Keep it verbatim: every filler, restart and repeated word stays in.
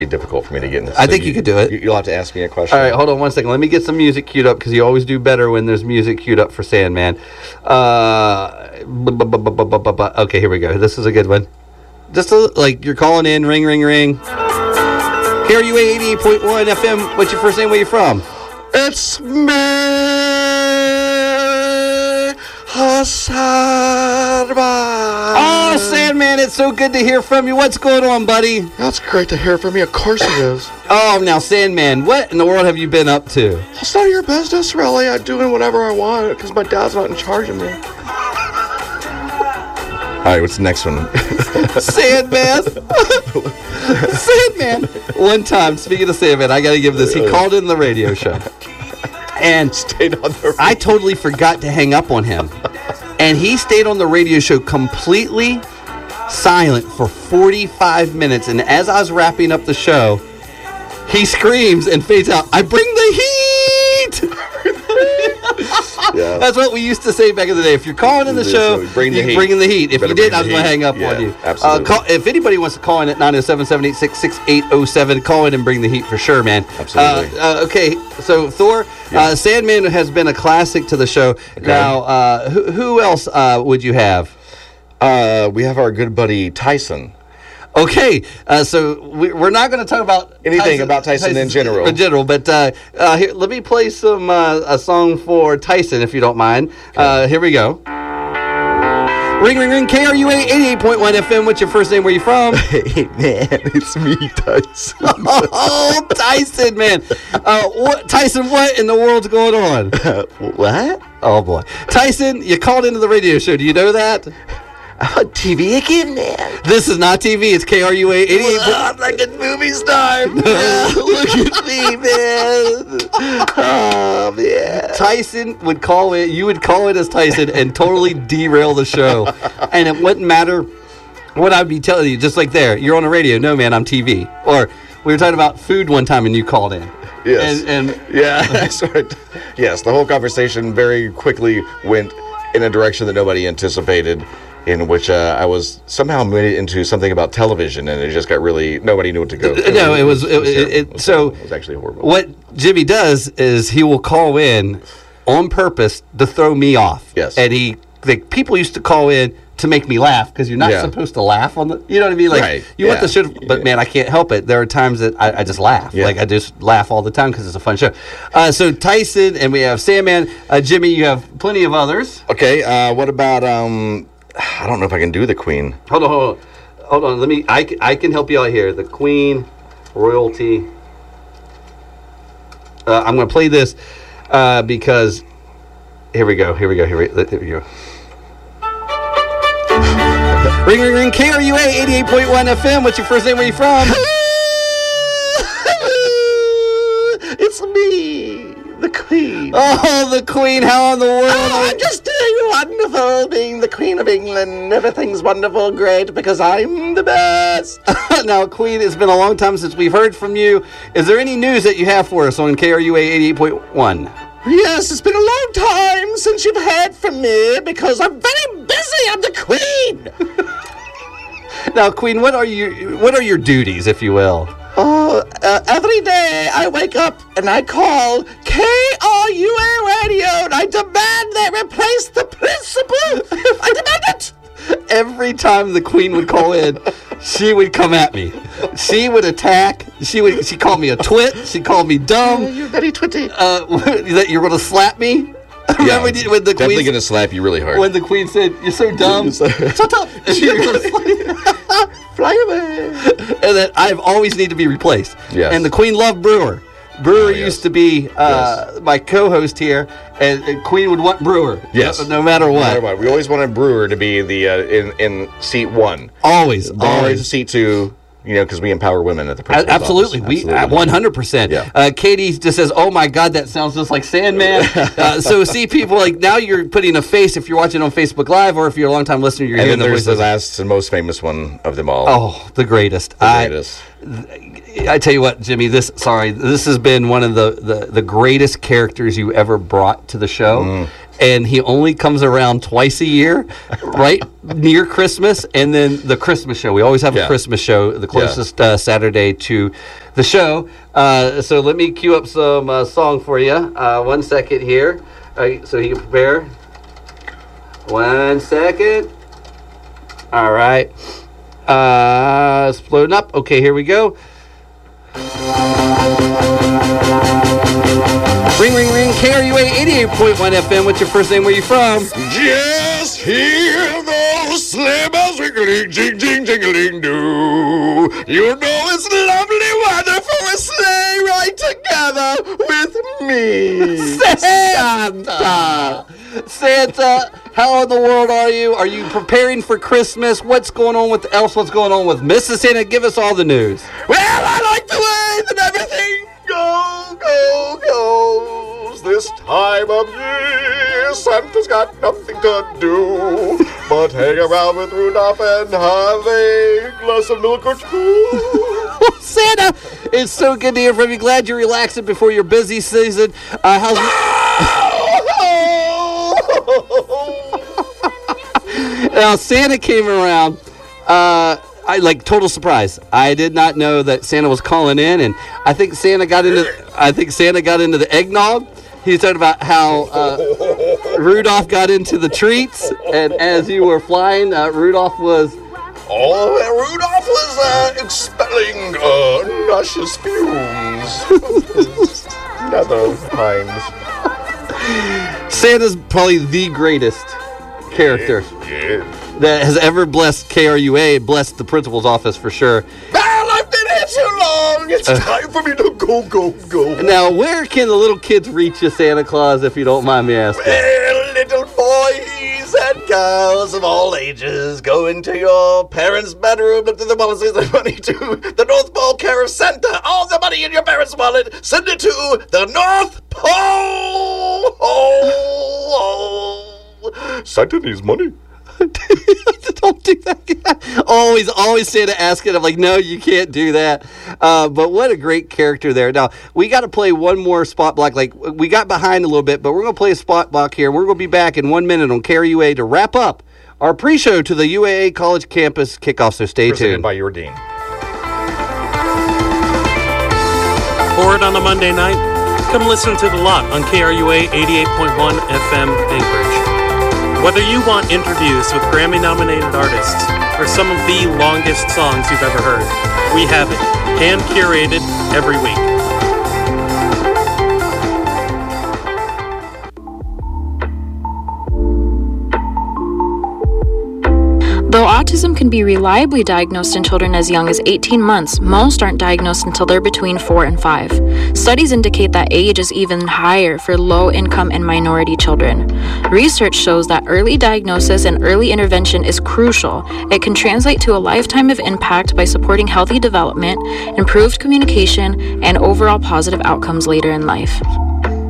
difficult for me to get into. I think you could do it. You'll have to ask me a question. All right, hold on one second. Let me get some music queued up because you always do better when there's music queued up for Sandman. Uh, bu- bu- bu- bu- bu- bu- bu- bu- okay, here we go. This is a good one. Just a, like you're calling in, ring, ring, ring. K R U A eighty-eight point one F M. What's your first name? Where you from? It's me, Hasarba. Oh, Sandman, it's so good to hear from you. What's going on, buddy? That's great to hear from you. Of course it is. Oh, now, Sandman, what in the world have you been up to? It's none of your business, really. I'm doing whatever I want because my dad's not in charge of me. All right, what's the next one? Sandman. Sandman. One time, speaking of Sandman, I got to give this. He called in the radio show. And stayed on the radio. I totally forgot to hang up on him. And he stayed on the radio show completely silent for forty-five minutes. And as I was wrapping up the show, he screams and fades out, "I bring the heat!" Yeah. That's what we used to say back in the day. If you're calling in the show, bring the you heat. bring in the heat. If Better you did, bring I was the going to heat. hang up Yeah, on you. absolutely. Uh, call, if anybody wants to call in at nine oh seven, seven eight six, six eight oh seven, call in and bring the heat for sure, man. Absolutely. Uh, uh, okay, so Thor, Yeah. uh, Sandman has been a classic to the show. Okay. Now, uh, who, who else uh, would you have? Uh, we have our good buddy Tyson. Okay, uh, so we, we're not going to talk about Anything about Tyson in general. In general, but uh, uh, here, let me play some uh, a song for Tyson, if you don't mind. Uh, here we go. Ring, ring, ring. K R U A eighty-eight point one F M. What's your first name? Where you from? Hey, man, it's me, Tyson. Oh, Tyson, man. Uh, what, Tyson, what in the world's going on? Uh, what? Oh, boy. Tyson, you called into the radio show. Do you know that? I'm on T V again, man. This is not T V. It's K R U A eighty-eight. I'm like a movie star. Man. Look at me, man. Oh, man. Tyson would call it, you would call it as Tyson and totally derail the show. And it wouldn't matter what I'd be telling you, just like there, you're on the radio. No, man, I'm T V. Or we were talking about food one time and you called in. Yes. And, and yeah, I started. Yes, the whole conversation very quickly went in a direction that nobody anticipated, in which uh, I was somehow made it into something about television, and it just got really, nobody knew what to go. No, it was, it, terrible. it, it, was so terrible. It was actually horrible. What Jimmy does is he will call in on purpose to throw me off. Yes. And he, like, people used to call in to make me laugh because you're not Yeah. supposed to laugh on the, you know what I mean? Like, Right. you want Yeah. the show, but Yeah. man, I can't help it. There are times that I, I just laugh. Yeah. Like, I just laugh all the time because it's a fun show. Uh, so Tyson, and we have Sandman. Uh, Jimmy, you have plenty of others. Okay, uh, what about, um, I don't know if I can do the Queen. Hold on, hold on. Hold on, let me, I, can- I can help you out here. The Queen, royalty. Uh, I'm going to play this uh, because, here we go, here we go, here we, here we go. Ring, ring, ring, K R U A eighty-eight point one F M. What's your first name? Where you from? It's me, the Queen. Oh, the Queen. How in the world? Oh, I'm just doing wonderful, being the Queen of England. Everything's wonderful, great, because I'm the best. Now, Queen, it's been a long time since we've heard from you. Is there any news that you have for us on K R U A eighty-eight point one? Yes, it's been a long time since you've heard from me, because I'm very busy. I'm the Queen. Now, Queen, what are you? What are your duties, if you will? Oh, uh, every day I wake up and I call K R U A Radio and I demand they replace the principal. I demand it. Every time the Queen would call in, she would come at me. She would attack. She would. She called me a twit. She called me dumb. Oh, you're very twitty. Uh, that you're going to slap me. Remember when, you- when the definitely Queen gonna slap you really hard. when the Queen said, "You're so dumb." Shut up. And she was like, Fly away. and that I've always need to be replaced. Yes. And the Queen loved Brewer. Brewer Oh, yes. used to be uh, my co-host here, and, and Queen would want Brewer. Yes. No, no matter No what. matter what. We always wanted Brewer to be the uh, in in seat one. Always. Always Always. seat two. You know, because we empower women at the A- principal's Absolutely, office. we uh, one hundred percent. Yeah. Uh, Katie just says, "Oh my God, that sounds just like Sandman." uh, so see, people like now you're putting a face if you're watching on Facebook Live, or if you're a long time listener, you're And hearing then the there's the voices. last and most famous one of them all. Oh, the greatest! the I, greatest. I tell you what, Jimmy. This sorry, this has been one of the the, the greatest characters you ever brought to the show. Mm. and he only comes around twice a year, right near Christmas, and then the Christmas show. We always have Yeah. a Christmas show, the closest uh, Saturday to the show. Uh, so let me cue up some uh, song for you. Uh, one second here, uh, so you can prepare. One second. All right. Uh, it's floating up. Okay, here we go. Ring, ring, ring. K R U A eighty-eight point one F M. What's your first name? Where you from? Just hear those sleigh bells ringling, jing, jing, jingling, do. You know it's lovely weather for a sleigh ride together with me. Santa! Santa, how in the world are you? Are you preparing for Christmas? What's going on with the elves? What's going on with Missus Santa? Give us all the news. Well, I like the way that everything go, go, goes. This time of year, Santa's got nothing to do but hang around with Rudolph and have a glass of milk or two. Santa, it's so good to hear from you. Glad you're relaxing before your busy season. Uh, how's now Santa came around. Uh, I like total surprise. I did not know that Santa was calling in, and I think Santa got into. I think Santa got into the eggnog. He talked about how uh, Rudolph got into the treats, and as you were flying, uh, Rudolph was. Oh, Rudolph was uh, expelling uh, nauseous fumes of his nether hinds. Santa's probably the greatest character Yeah. that has ever blessed K R U A, blessed the principal's office for sure. Well, I've been here too long. It's Uh, time for me to go, go, go. Now, where can the little kids reach you, Santa Claus, if you don't mind me asking? Well, little boys and girls of all ages, go into your parents' bedroom, look through the wallet, send the money to the North Pole Care of Santa. All the money in your parents' wallet, send it to the North Pole. Oh, oh. Santa needs money. Don't do that. always, always Santa asking. I'm like, no, you can't do that. Uh, but what a great character there. Now, we got to play one more spot block. Like, we got behind a little bit, but we're going to play a spot block here. We're going to be back in one minute on K R U A to wrap up our pre-show to the U A A College Campus kickoff, so stay Presented tuned. by your dean. Bored on a Monday night? Come listen to The Lot on K R U A eighty-eight point one F M Anchorage. Whether you want interviews with Grammy-nominated artists or some of the longest songs you've ever heard, we have it, hand-curated every week. Though autism can be reliably diagnosed in children as young as eighteen months, most aren't diagnosed until they're between four and five. Studies indicate that age is even higher for low-income and minority children. Research shows that early diagnosis and early intervention is crucial. It can translate to a lifetime of impact by supporting healthy development, improved communication, and overall positive outcomes later in life.